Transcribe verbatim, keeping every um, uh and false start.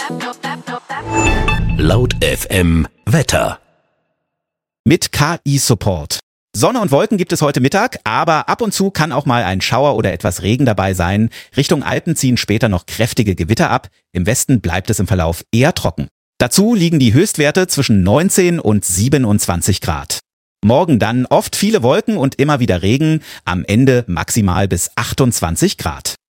Laut F M Wetter. Mit K I-Support. Sonne und Wolken gibt es heute Mittag, aber ab und zu kann auch mal ein Schauer oder etwas Regen dabei sein. Richtung Alpen ziehen später noch kräftige Gewitter ab. Im Westen bleibt es im Verlauf eher trocken. Dazu liegen die Höchstwerte zwischen neunzehn und siebenundzwanzig Grad. Morgen dann oft viele Wolken und immer wieder Regen, am Ende maximal bis achtundzwanzig Grad.